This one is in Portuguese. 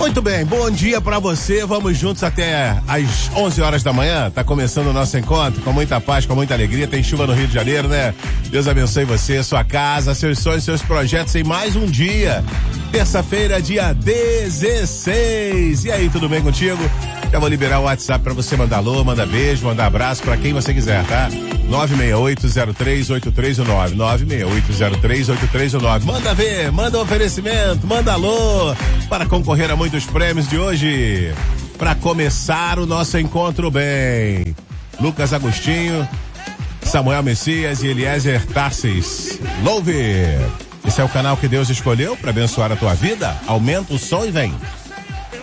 Muito bem, bom dia pra você, vamos juntos até às 11 horas da manhã, tá começando o nosso encontro com muita paz, com muita alegria, tem chuva no Rio de Janeiro, né? Deus abençoe você, sua casa, seus sonhos, seus projetos em mais um dia, terça-feira, dia 16, e aí, tudo bem contigo? Já vou liberar o WhatsApp pra você mandar alô, mandar beijo, mandar abraço pra quem você quiser, tá? 968038319, 968038319. Manda ver, manda oferecimento, manda alô, para concorrer a muitos prêmios de hoje. Para começar o nosso encontro bem. Lucas Agostinho, Samuel Messias e Eliezer Tarsis. Louve! Esse é o canal que Deus escolheu para abençoar a tua vida. Aumenta o som e vem.